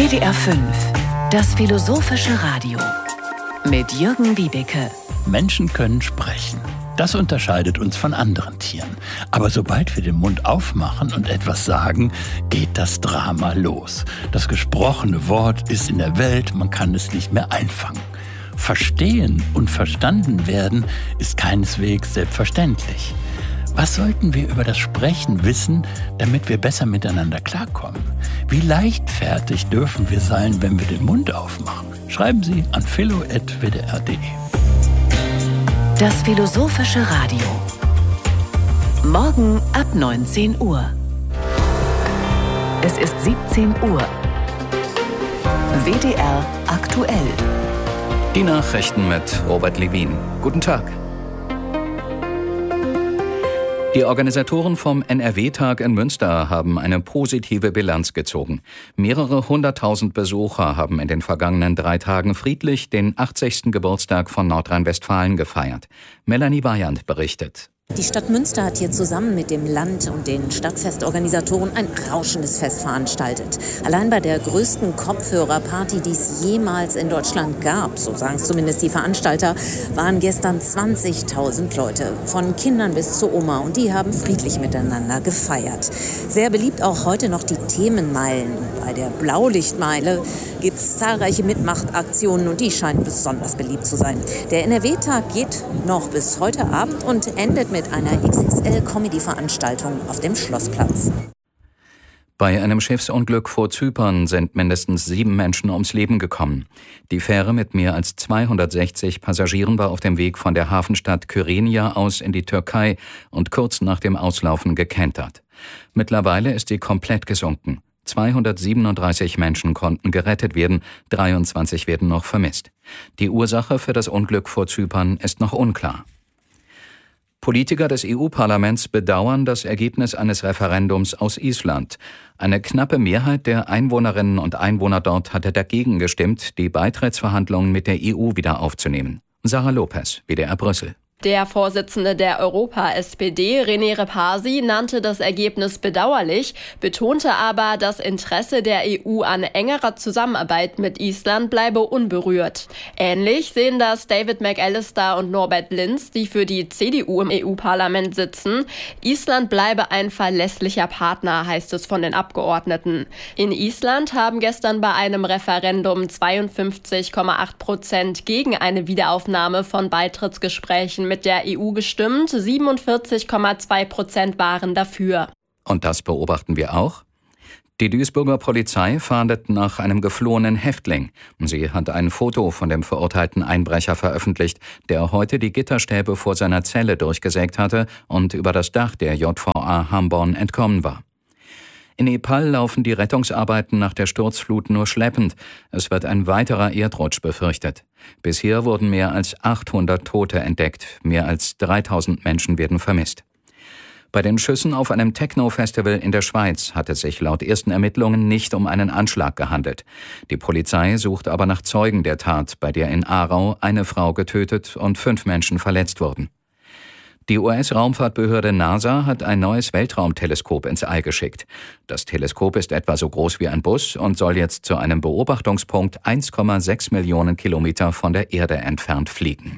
WDR 5, das philosophische Radio mit Jürgen Wiebeke. Menschen können sprechen. Das unterscheidet uns von anderen Tieren. Aber sobald wir den Mund aufmachen und etwas sagen, geht das Drama los. Das gesprochene Wort ist in der Welt, man kann es nicht mehr einfangen. Verstehen und verstanden werden ist keineswegs selbstverständlich. Was sollten wir über das Sprechen wissen, damit wir besser miteinander klarkommen? Wie leichtfertig dürfen wir sein, wenn wir den Mund aufmachen? Schreiben Sie an philo@wdr.de. Das philosophische Radio. Morgen ab 19 Uhr. Es ist 17 Uhr. WDR aktuell. Die Nachrichten mit Robert Levin. Guten Tag. Die Organisatoren vom NRW-Tag in Münster haben eine positive Bilanz gezogen. Mehrere 100.000 Besucher haben in den vergangenen 3 Tagen friedlich den 80. Geburtstag von Nordrhein-Westfalen gefeiert. Melanie Weyand berichtet. Die Stadt Münster hat hier zusammen mit dem Land und den Stadtfestorganisatoren ein rauschendes Fest veranstaltet. Allein bei der größten Kopfhörerparty, die es jemals in Deutschland gab, so sagen es zumindest die Veranstalter, waren gestern 20.000 Leute, von Kindern bis zur Oma. Und die haben friedlich miteinander gefeiert. Sehr beliebt auch heute noch die Themenmeilen. Bei der Blaulichtmeile gibt es zahlreiche Mitmachtaktionen und die scheinen besonders beliebt zu sein. Der NRW-Tag geht noch bis heute Abend und endet mit einer XXL-Comedy-Veranstaltung auf dem Schlossplatz. Bei einem Schiffsunglück vor Zypern sind mindestens 7 Menschen ums Leben gekommen. Die Fähre mit mehr als 260 Passagieren war auf dem Weg von der Hafenstadt Kyrenia aus in die Türkei und kurz nach dem Auslaufen gekentert. Mittlerweile ist sie komplett gesunken. 237 Menschen konnten gerettet werden, 23 werden noch vermisst. Die Ursache für das Unglück vor Zypern ist noch unklar. Politiker des EU-Parlaments bedauern das Ergebnis eines Referendums aus Island. Eine knappe Mehrheit der Einwohnerinnen und Einwohner dort hatte dagegen gestimmt, die Beitrittsverhandlungen mit der EU wieder aufzunehmen. Sarah Lopez, WDR Brüssel. Der Vorsitzende der Europa-SPD, René Repasi, nannte das Ergebnis bedauerlich, betonte aber, das Interesse der EU an engerer Zusammenarbeit mit Island bleibe unberührt. Ähnlich sehen das David McAllister und Norbert Linz, die für die CDU im EU-Parlament sitzen. Island bleibe ein verlässlicher Partner, heißt es von den Abgeordneten. In Island haben gestern bei einem Referendum 52,8% gegen eine Wiederaufnahme von Beitrittsgesprächen mit der EU gestimmt, 47,2% waren dafür. Und das beobachten wir auch? Die Duisburger Polizei fahndet nach einem geflohenen Häftling. Sie hat ein Foto von dem verurteilten Einbrecher veröffentlicht, der heute die Gitterstäbe vor seiner Zelle durchgesägt hatte und über das Dach der JVA Hamborn entkommen war. In Nepal laufen die Rettungsarbeiten nach der Sturzflut nur schleppend. Es wird ein weiterer Erdrutsch befürchtet. Bisher wurden mehr als 800 Tote entdeckt. Mehr als 3000 Menschen werden vermisst. Bei den Schüssen auf einem Techno-Festival in der Schweiz hat es sich laut ersten Ermittlungen nicht um einen Anschlag gehandelt. Die Polizei sucht aber nach Zeugen der Tat, bei der in Aarau eine Frau getötet und 5 Menschen verletzt wurden. Die US-Raumfahrtbehörde NASA hat ein neues Weltraumteleskop ins All geschickt. Das Teleskop ist etwa so groß wie ein Bus und soll jetzt zu einem Beobachtungspunkt 1,6 Millionen Kilometer von der Erde entfernt fliegen.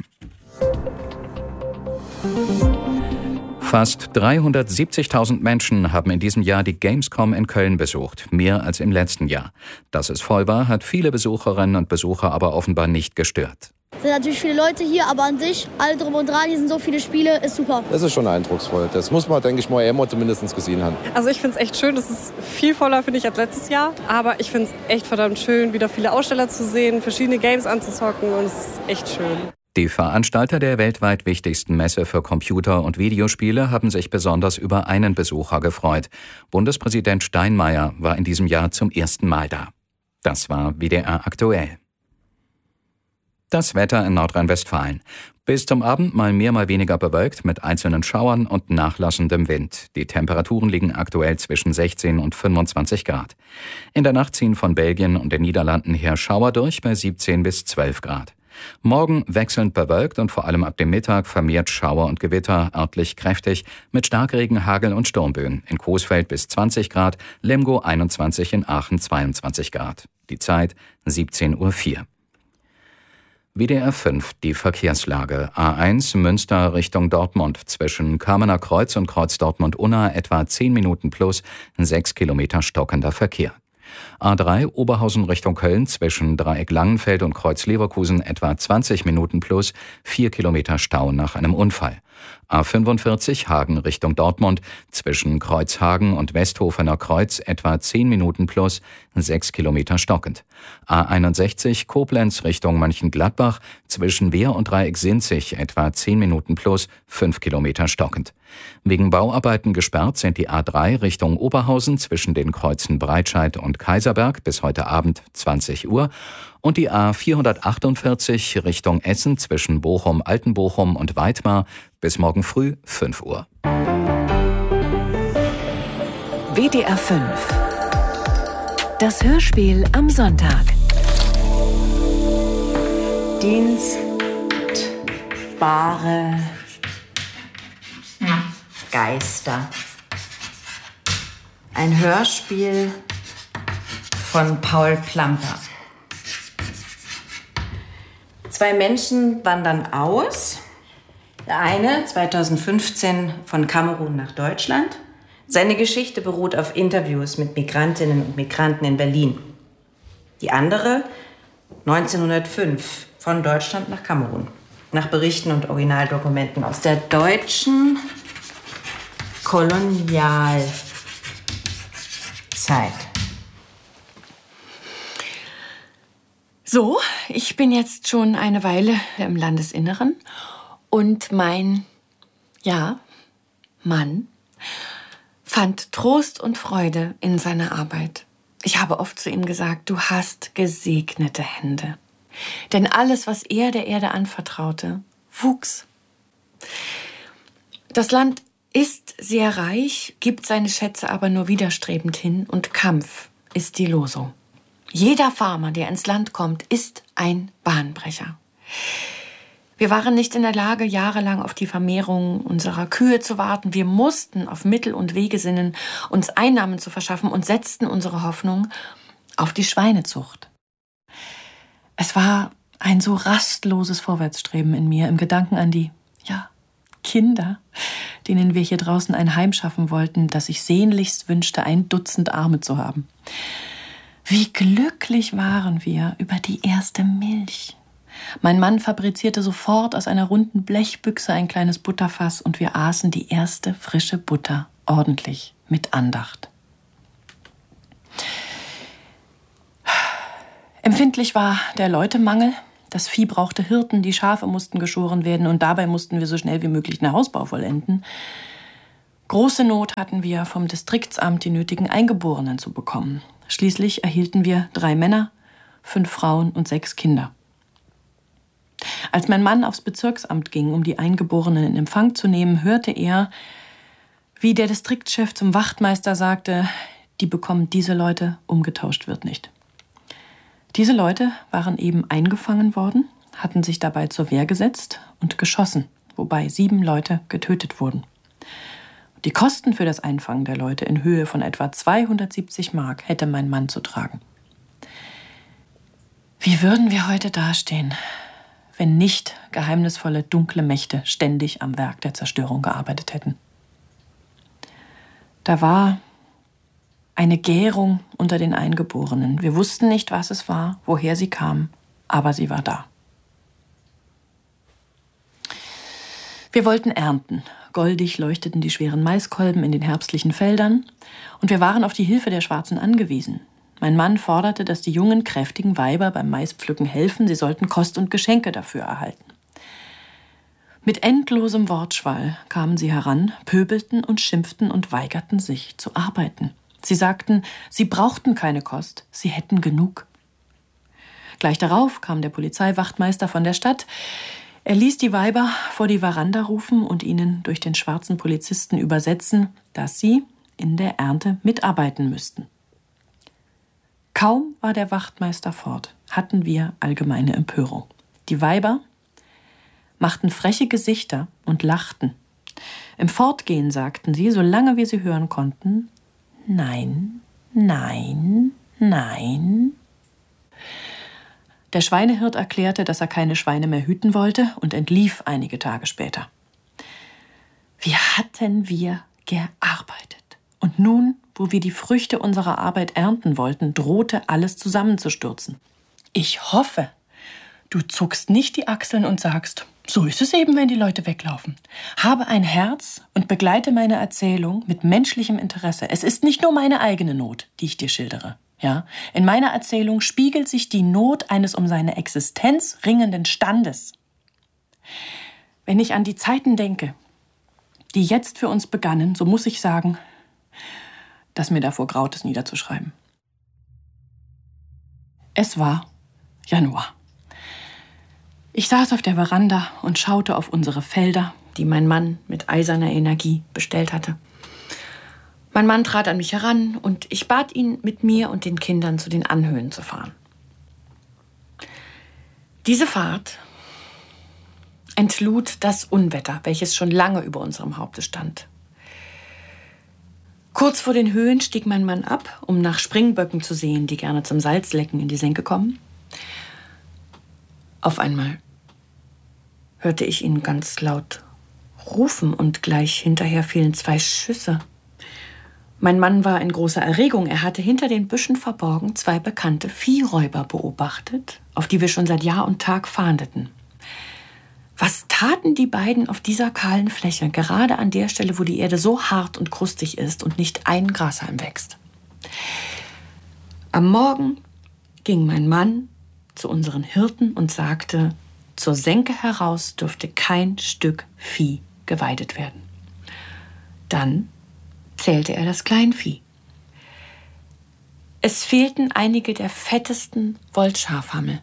Fast 370.000 Menschen haben in diesem Jahr die Gamescom in Köln besucht, mehr als im letzten Jahr. Dass es voll war, hat viele Besucherinnen und Besucher aber offenbar nicht gestört. Es sind natürlich viele Leute hier, aber an sich, alle drum und dran, hier sind so viele Spiele, ist super. Das ist schon eindrucksvoll. Das muss man, denke ich mal, einmal zumindest gesehen haben. Also ich finde es echt schön, es ist viel voller, finde ich, als letztes Jahr. Aber ich finde es echt verdammt schön, wieder viele Aussteller zu sehen, verschiedene Games anzuzocken und es ist echt schön. Die Veranstalter der weltweit wichtigsten Messe für Computer- und Videospiele haben sich besonders über einen Besucher gefreut. Bundespräsident Steinmeier war in diesem Jahr zum ersten Mal da. Das war WDR aktuell. Das Wetter in Nordrhein-Westfalen. Bis zum Abend mal mehr, mal weniger bewölkt mit einzelnen Schauern und nachlassendem Wind. Die Temperaturen liegen aktuell zwischen 16 und 25 Grad. In der Nacht ziehen von Belgien und den Niederlanden her Schauer durch bei 17 bis 12 Grad. Morgen wechselnd bewölkt und vor allem ab dem Mittag vermehrt Schauer und Gewitter, örtlich kräftig, mit Starkregen, Hagel und Sturmböen. In Coesfeld bis 20 Grad, Lemgo 21, in Aachen 22 Grad. Die Zeit 17:04 Uhr. WDR 5, die Verkehrslage. A1 Münster Richtung Dortmund. Zwischen Kamener Kreuz und Kreuz Dortmund-Unna etwa 10 Minuten plus, 6 Kilometer stockender Verkehr. A3 Oberhausen Richtung Köln zwischen Dreieck Langenfeld und Kreuz Leverkusen etwa 20 Minuten plus, 4 Kilometer Stau nach einem Unfall. A45 Hagen Richtung Dortmund zwischen Kreuzhagen und Westhofener Kreuz etwa 10 Minuten plus, 6 Kilometer stockend. A61 Koblenz Richtung Mönchengladbach zwischen Wehr und Dreieck Sinzig etwa 10 Minuten plus, 5 Kilometer stockend. Wegen Bauarbeiten gesperrt sind die A3 Richtung Oberhausen zwischen den Kreuzen Breitscheid und Kaiserberg bis heute Abend 20 Uhr und die A448 Richtung Essen zwischen Bochum, Altenbochum und Weitmar bis morgen früh 5 Uhr. WDR 5. Das Hörspiel am Sonntag. Dienstbare Geister. Ein Hörspiel von Paul Plamper. 2 Menschen wandern aus. Der eine 2015 von Kamerun nach Deutschland. Seine Geschichte beruht auf Interviews mit Migrantinnen und Migranten in Berlin. Die andere 1905 von Deutschland nach Kamerun. Nach Berichten und Originaldokumenten aus der deutschen Kolonialzeit. So, ich bin jetzt schon eine Weile im Landesinneren und mein Mann fand Trost und Freude in seiner Arbeit. Ich habe oft zu ihm gesagt, du hast gesegnete Hände. Denn alles, was er der Erde anvertraute, wuchs. Das Land ist sehr reich, gibt seine Schätze aber nur widerstrebend hin und Kampf ist die Losung. Jeder Farmer, der ins Land kommt, ist ein Bahnbrecher. Wir waren nicht in der Lage, jahrelang auf die Vermehrung unserer Kühe zu warten. Wir mussten auf Mittel und Wege sinnen, uns Einnahmen zu verschaffen und setzten unsere Hoffnung auf die Schweinezucht. Es war ein so rastloses Vorwärtsstreben in mir, im Gedanken an die, Kinder, denen wir hier draußen ein Heim schaffen wollten, dass ich sehnlichst wünschte, 1 Dutzend Arme zu haben. Wie glücklich waren wir über die erste Milch. Mein Mann fabrizierte sofort aus einer runden Blechbüchse ein kleines Butterfass und wir aßen die erste frische Butter ordentlich mit Andacht. Empfindlich war der Leutemangel. Das Vieh brauchte Hirten, die Schafe mussten geschoren werden und dabei mussten wir so schnell wie möglich einen Hausbau vollenden. Große Not hatten wir vom Distriktsamt, die nötigen Eingeborenen zu bekommen. Schließlich erhielten wir 3 Männer, 5 Frauen und 6 Kinder. Als mein Mann aufs Bezirksamt ging, um die Eingeborenen in Empfang zu nehmen, hörte er, wie der Distriktschef zum Wachtmeister sagte, die bekommen diese Leute, umgetauscht wird nicht. Diese Leute waren eben eingefangen worden, hatten sich dabei zur Wehr gesetzt und geschossen, wobei 7 Leute getötet wurden. Die Kosten für das Einfangen der Leute in Höhe von etwa 270 Mark hätte mein Mann zu tragen. Wie würden wir heute dastehen, wenn nicht geheimnisvolle, dunkle Mächte ständig am Werk der Zerstörung gearbeitet hätten? Da war eine Gärung unter den Eingeborenen. Wir wussten nicht, was es war, woher sie kam, aber sie war da. Wir wollten ernten. Goldig leuchteten die schweren Maiskolben in den herbstlichen Feldern und wir waren auf die Hilfe der Schwarzen angewiesen. Mein Mann forderte, dass die jungen, kräftigen Weiber beim Maispflücken helfen, sie sollten Kost und Geschenke dafür erhalten. Mit endlosem Wortschwall kamen sie heran, pöbelten und schimpften und weigerten sich zu arbeiten. Sie sagten, sie brauchten keine Kost, sie hätten genug. Gleich darauf kam der Polizeiwachtmeister von der Stadt. Er ließ die Weiber vor die Veranda rufen und ihnen durch den schwarzen Polizisten übersetzen, dass sie in der Ernte mitarbeiten müssten. Kaum war der Wachtmeister fort, hatten wir allgemeine Empörung. Die Weiber machten freche Gesichter und lachten. Im Fortgehen sagten sie, solange wir sie hören konnten, nein, nein, nein. Der Schweinehirt erklärte, dass er keine Schweine mehr hüten wollte und entlief einige Tage später. Wie hatten wir gearbeitet? Und nun, wo wir die Früchte unserer Arbeit ernten wollten, drohte alles zusammenzustürzen. Ich hoffe, du zuckst nicht die Achseln und sagst, so ist es eben, wenn die Leute weglaufen. Habe ein Herz und begleite meine Erzählung mit menschlichem Interesse. Es ist nicht nur meine eigene Not, die ich dir schildere. Ja? In meiner Erzählung spiegelt sich die Not eines um seine Existenz ringenden Standes. Wenn ich an die Zeiten denke, die jetzt für uns begannen, so muss ich sagen, dass mir davor graut, es niederzuschreiben. Es war Januar. Ich saß auf der Veranda und schaute auf unsere Felder, die mein Mann mit eiserner Energie bestellt hatte. Mein Mann trat an mich heran und ich bat ihn, mit mir und den Kindern zu den Anhöhen zu fahren. Diese Fahrt entlud das Unwetter, welches schon lange über unserem Haupte stand. Kurz vor den Höhen stieg mein Mann ab, um nach Springböcken zu sehen, die gerne zum Salzlecken in die Senke kommen. Auf einmal hörte ich ihn ganz laut rufen und gleich hinterher fielen 2 Schüsse. Mein Mann war in großer Erregung. Er hatte hinter den Büschen verborgen 2 bekannte Viehräuber beobachtet, auf die wir schon seit Jahr und Tag fahndeten. Was taten die beiden auf dieser kahlen Fläche, gerade an der Stelle, wo die Erde so hart und krustig ist und nicht ein Grashalm wächst? Am Morgen ging mein Mann zu unseren Hirten und sagte, zur Senke heraus dürfte kein Stück Vieh geweidet werden. Dann zählte er das Kleinvieh. Es fehlten einige der fettesten Wollschafhammel.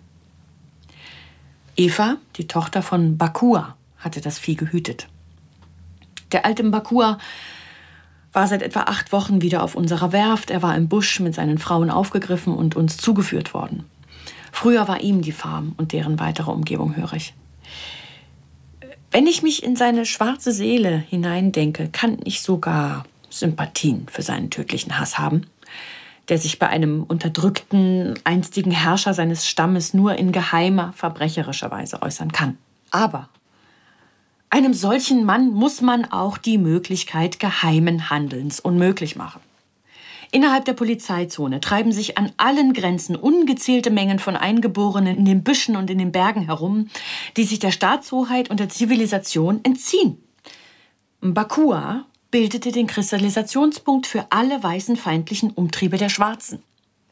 Eva, die Tochter von Bakua, hatte das Vieh gehütet. Der alte Bakua war seit etwa 8 Wochen wieder auf unserer Werft. Er war im Busch mit seinen Frauen aufgegriffen und uns zugeführt worden. Früher war ihm die Farm und deren weitere Umgebung hörig. Wenn ich mich in seine schwarze Seele hineindenke, kann ich sogar Sympathien für seinen tödlichen Hass haben, der sich bei einem unterdrückten, einstigen Herrscher seines Stammes nur in geheimer, verbrecherischer Weise äußern kann. Aber einem solchen Mann muss man auch die Möglichkeit geheimen Handelns unmöglich machen. Innerhalb der Polizeizone treiben sich an allen Grenzen ungezählte Mengen von Eingeborenen in den Büschen und in den Bergen herum, die sich der Staatshoheit und der Zivilisation entziehen. Bakua bildete den Kristallisationspunkt für alle weißen feindlichen Umtriebe der Schwarzen.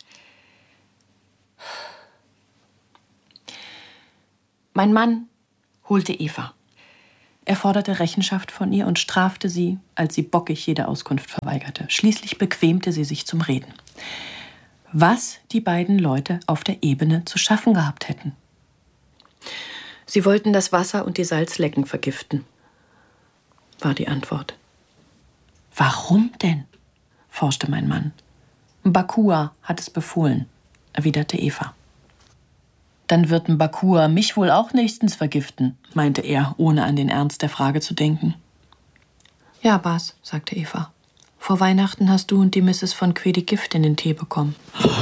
Mein Mann holte Eva. Er forderte Rechenschaft von ihr und strafte sie, als sie bockig jede Auskunft verweigerte. Schließlich bequemte sie sich zum Reden. Was die beiden Leute auf der Ebene zu schaffen gehabt hätten. Sie wollten das Wasser und die Salzlecken vergiften, war die Antwort. Warum denn? Forschte mein Mann. Bakua hat es befohlen, erwiderte Eva. Dann wird Bakua mich wohl auch nächstens vergiften, meinte er, ohne an den Ernst der Frage zu denken. Ja, Bas, sagte Eva. Vor Weihnachten hast du und die Mrs. von Quedi Gift in den Tee bekommen.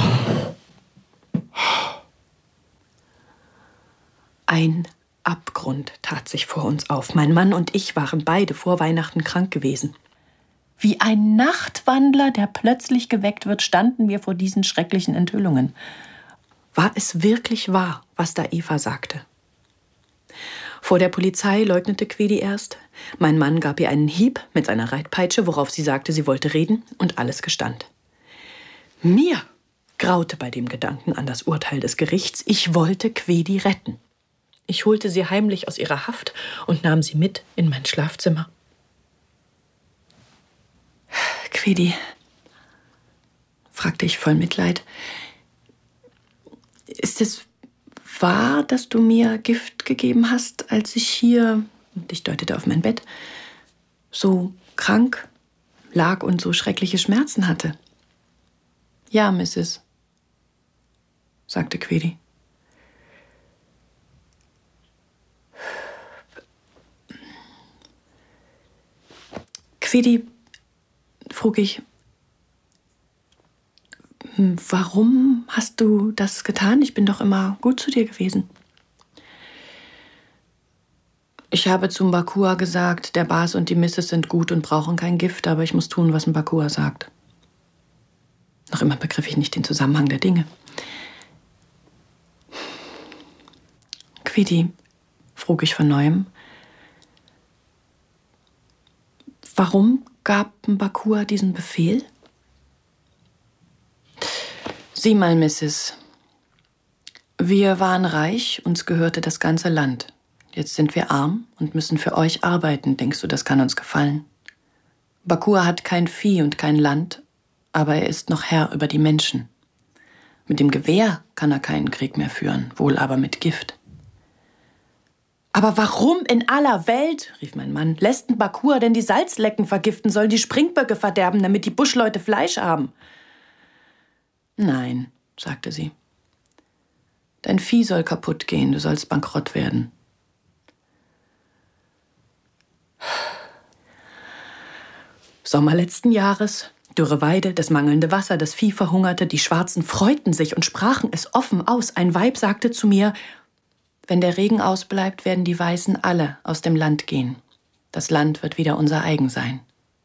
Ein Abgrund tat sich vor uns auf. Mein Mann und ich waren beide vor Weihnachten krank gewesen. Wie ein Nachtwandler, der plötzlich geweckt wird, standen wir vor diesen schrecklichen Enthüllungen. War es wirklich wahr, was da Eva sagte? Vor der Polizei leugnete Quedi erst. Mein Mann gab ihr einen Hieb mit seiner Reitpeitsche, worauf sie sagte, sie wollte reden, und alles gestand. Mir graute bei dem Gedanken an das Urteil des Gerichts. Ich wollte Quedi retten. Ich holte sie heimlich aus ihrer Haft und nahm sie mit in mein Schlafzimmer. Quedi, fragte ich voll Mitleid, ist es wahr, dass du mir Gift gegeben hast, als ich hier, und ich deutete auf mein Bett, so krank lag und so schreckliche Schmerzen hatte? Ja, Mrs., sagte Quedi. Quidi, frug ich, warum hast du das getan? Ich bin doch immer gut zu dir gewesen. Ich habe zum Bakua gesagt, der Bas und die Misses sind gut und brauchen kein Gift, aber ich muss tun, was ein Bakua sagt. Noch immer begriff ich nicht den Zusammenhang der Dinge. Quidi, frug ich von Neuem, warum gab ein Bakua diesen Befehl? Sieh mal, Mrs. Wir waren reich, uns gehörte das ganze Land. Jetzt sind wir arm und müssen für euch arbeiten. Denkst du, das kann uns gefallen? Bakua hat kein Vieh und kein Land, aber er ist noch Herr über die Menschen. Mit dem Gewehr kann er keinen Krieg mehr führen, wohl aber mit Gift. Aber warum in aller Welt, rief mein Mann, lässt ein Bakua denn die Salzlecken vergiften, soll die Springböcke verderben, damit die Buschleute Fleisch haben? Nein, sagte sie. Dein Vieh soll kaputt gehen, du sollst bankrott werden. Sommer letzten Jahres, dürre Weide, das mangelnde Wasser, das Vieh verhungerte, die Schwarzen freuten sich und sprachen es offen aus. Ein Weib sagte zu mir, wenn der Regen ausbleibt, werden die Weißen alle aus dem Land gehen. Das Land wird wieder unser eigen sein.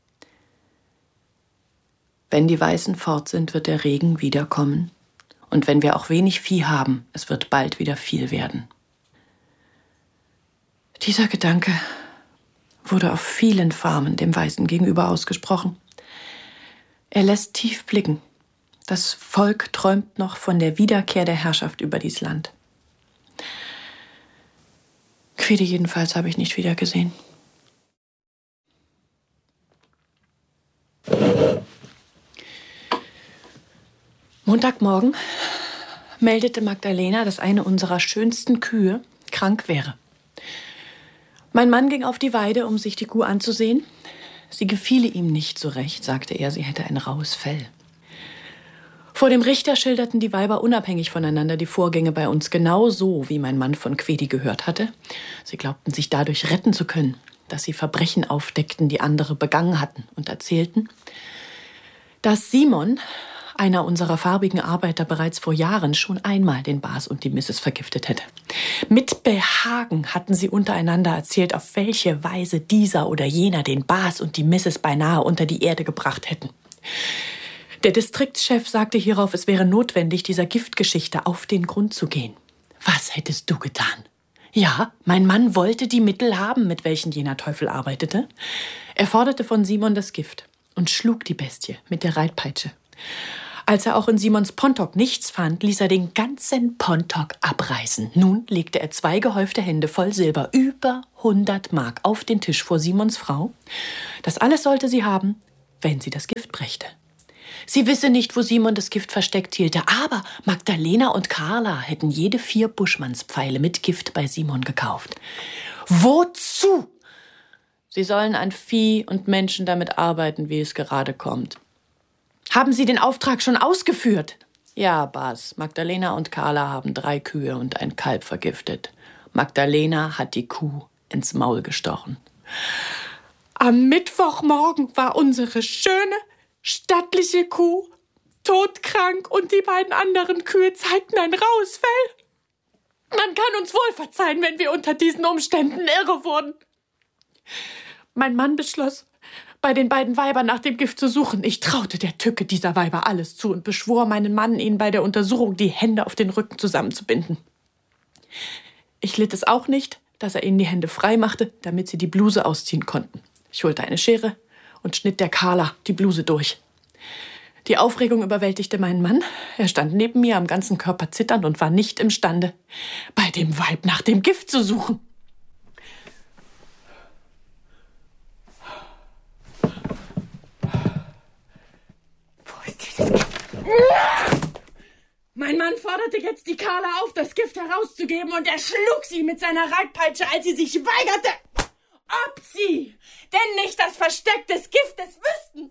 Wenn die Weißen fort sind, wird der Regen wiederkommen. Und wenn wir auch wenig Vieh haben, es wird bald wieder viel werden. Dieser Gedanke wurde auf vielen Farmen dem Weißen gegenüber ausgesprochen. Er lässt tief blicken. Das Volk träumt noch von der Wiederkehr der Herrschaft über dies Land. Quidi jedenfalls habe ich nicht wieder gesehen. Montagmorgen meldete Magdalena, dass eine unserer schönsten Kühe krank wäre. Mein Mann ging auf die Weide, um sich die Kuh anzusehen. Sie gefiele ihm nicht so recht, sagte er, sie hätte ein raues Fell. Vor dem Richter schilderten die Weiber unabhängig voneinander die Vorgänge bei uns genau so, wie mein Mann von Quedi gehört hatte. Sie glaubten, sich dadurch retten zu können, dass sie Verbrechen aufdeckten, die andere begangen hatten, und erzählten, dass Simon, einer unserer farbigen Arbeiter, bereits vor Jahren schon einmal den Bas und die Misses vergiftet hätte. Mit Behagen hatten sie untereinander erzählt, auf welche Weise dieser oder jener den Bas und die Misses beinahe unter die Erde gebracht hätten. Der Distriktschef sagte hierauf, es wäre notwendig, dieser Giftgeschichte auf den Grund zu gehen. Was hättest du getan? Ja, mein Mann wollte die Mittel haben, mit welchen jener Teufel arbeitete. Er forderte von Simon das Gift und schlug die Bestie mit der Reitpeitsche. Als er auch in Simons Pontok nichts fand, ließ er den ganzen Pontok abreißen. Nun legte er 2 gehäufte Hände voll Silber, über 100 Mark, auf den Tisch vor Simons Frau. Das alles sollte sie haben, wenn sie das Gift brächte. Sie wisse nicht, wo Simon das Gift versteckt hielte, aber Magdalena und Carla hätten jede 4 Buschmannspfeile mit Gift bei Simon gekauft. Wozu? Sie sollen an Vieh und Menschen damit arbeiten, wie es gerade kommt. Haben Sie den Auftrag schon ausgeführt? Ja, Bas. Magdalena und Carla haben 3 Kühe und ein Kalb vergiftet. Magdalena hat die Kuh ins Maul gestochen. Am Mittwochmorgen war unsere schöne, stattliche Kuh todkrank und die beiden anderen Kühe zeigten ein raues Fell. Man kann uns wohl verzeihen, wenn wir unter diesen Umständen irre wurden. Mein Mann beschloss, bei den beiden Weibern nach dem Gift zu suchen. Ich traute der Tücke dieser Weiber alles zu und beschwor meinen Mann, ihnen bei der Untersuchung die Hände auf den Rücken zusammenzubinden. Ich litt es auch nicht, dass er ihnen die Hände frei machte, damit sie die Bluse ausziehen konnten. Ich holte eine Schere und schnitt der Carla die Bluse durch. Die Aufregung überwältigte meinen Mann. Er stand neben mir, am ganzen Körper zitternd und war nicht imstande, bei dem Weib nach dem Gift zu suchen. Mein Mann forderte jetzt die Carla auf, das Gift herauszugeben, und er schlug sie mit seiner Reitpeitsche, als sie sich weigerte. Ob sie denn nicht das Versteck des Giftes wüssten.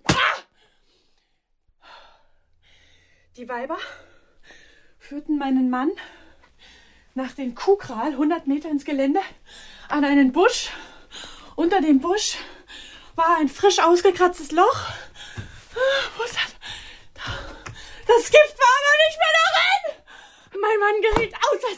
Die Weiber führten meinen Mann nach dem Kuhkral 100 Meter ins Gelände an einen Busch. Unter dem Busch war ein frisch ausgekratztes Loch. Wo ist das? Da. Das Gift war aber nicht mehr darin. Mein Mann geriet außer